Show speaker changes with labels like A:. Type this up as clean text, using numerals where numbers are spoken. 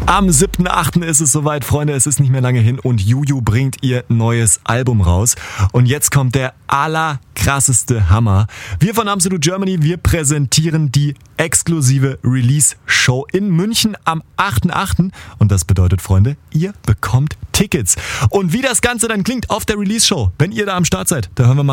A: Am 7.8. ist es soweit, Freunde, es ist nicht mehr lange hin und Juju bringt ihr neues Album raus. Und jetzt kommt der allerkrasseste Hammer. Wir von Absolute Germany, wir präsentieren die exklusive Release-Show in München am 8.8. Und das bedeutet, Freunde, ihr bekommt Tickets. Und wie das Ganze dann klingt auf der Release-Show, wenn ihr da am Start seid, da hören wir mal